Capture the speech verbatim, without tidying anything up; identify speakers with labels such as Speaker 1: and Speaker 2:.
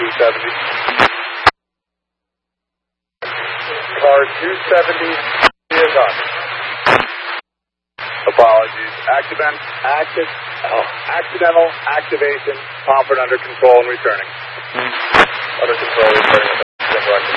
Speaker 1: two seventy. Car two seventy is up. Apologies. Accident, active, oh, accidental activation. Pomfret under control and returning. Under control, returning.